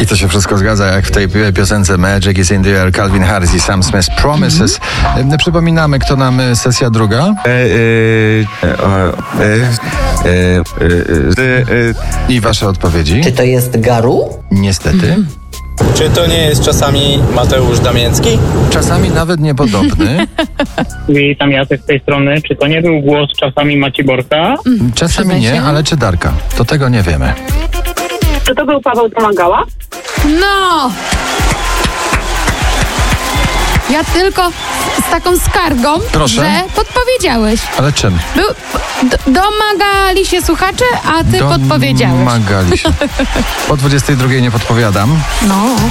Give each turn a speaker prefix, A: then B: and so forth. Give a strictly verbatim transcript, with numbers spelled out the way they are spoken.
A: to się wszystko zgadza, jak w tej piosence Magic is in the Air, Calvin Harris i Sam Smith Promises. Mm-hmm. Przypominamy, kto nam sesja druga.
B: E, e, e, e, e, e,
A: I wasze odpowiedzi?
C: Czy to jest Garu?
A: Niestety. Mm.
D: Czy to nie jest czasami Mateusz Damięcki?
A: Czasami nawet niepodobny.
E: Witam, Jacek z tej strony. Czy to nie był głos czasami Maciborka?
A: Czasami nie, ale czy Darka? To tego nie wiemy.
F: Czy to był Paweł Domagała?
G: No! Ja tylko z taką skargą,
A: Proszę?
G: że podpowiedziałeś.
A: Ale czym?
G: Był, d- domagali się słuchacze, a ty podpowiedziałeś.
A: Domagali się. Po dwudziestej drugiej nie podpowiadam.
G: No.